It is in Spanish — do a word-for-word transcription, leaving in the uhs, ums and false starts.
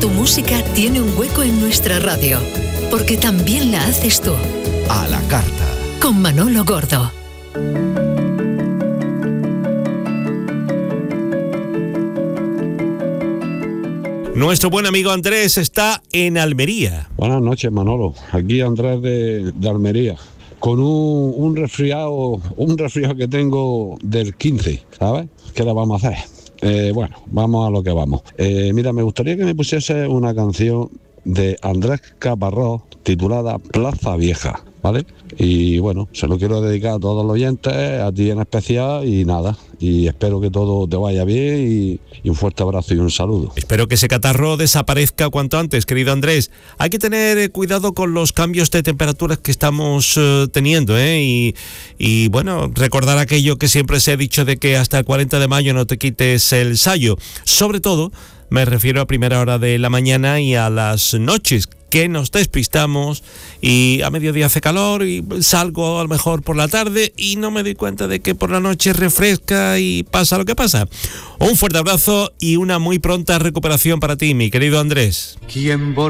Tu música tiene un hueco en nuestra radio, porque también la haces tú. A la carta. Con Manolo Gordo. Nuestro buen amigo Andrés está en Almería. Buenas noches, Manolo. Aquí Andrés de, de Almería. Con un, un resfriado, un resfriado que tengo del quince, ¿sabes? ¿Qué le vamos a hacer? Eh, bueno, vamos a lo que vamos. Eh, mira, me gustaría que me pusiese una canción de Andrés Caparrós titulada Plaza Vieja, ¿vale? Y bueno, se lo quiero dedicar a todos los oyentes, a ti en especial, y nada, y espero que todo te vaya bien y, y un fuerte abrazo y un saludo. Espero que ese catarro desaparezca cuanto antes, querido Andrés. Hay que tener cuidado con los cambios de temperaturas que estamos uh, teniendo, ¿eh? Y, y bueno, recordar aquello que siempre se ha dicho de que hasta el cuarenta de mayo no te quites el sayo. Sobre todo, me refiero a primera hora de la mañana y a las noches, que nos despistamos y a mediodía hace calor y salgo a lo mejor por la tarde y no me doy cuenta de que por la noche refresca y pasa lo que pasa. Un fuerte abrazo y una muy pronta recuperación para ti, mi querido Andrés. ¿Quién